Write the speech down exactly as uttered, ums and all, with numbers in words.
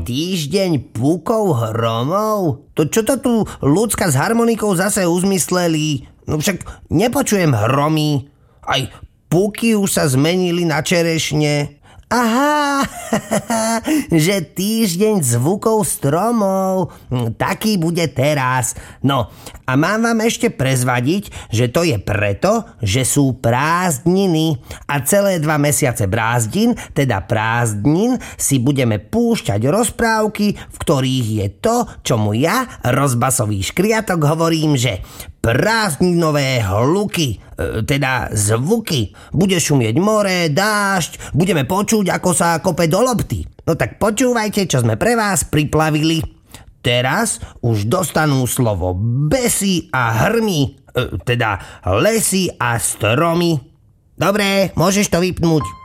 Týždeň púkov hromov? To čo to tu ľudská s harmonikou zase uzmysleli? No však nepočujem hromy. Aj púky už sa zmenili na čerešne. Aha, že týždeň zvukov stromov, taký bude teraz. No a mám vám ešte prezvadiť, že to je preto, že sú prázdniny a celé dva mesiace brázdin, teda prázdnin, si budeme púšťať rozprávky, v ktorých je to, čomu ja, rozbasový škriatok, hovorím, že prázdninové hluky, teda zvuky. Bude šumieť more, dážď, budeme počuť, ako sa kope do lopty. No tak počúvajte, čo sme pre vás priplavili. Teraz už dostanú slovo besy a hrmy, teda lesy a stromy. Dobre, môžeš to vypnúť.